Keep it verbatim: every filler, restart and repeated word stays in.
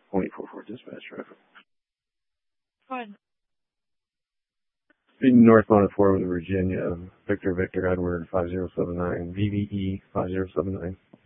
Point four four dispatch traffic. Go ahead. Speeding northbound at Fort Worth, Virginia. Victor Victor Edward five zero seven nine. V V E five zero seven nine.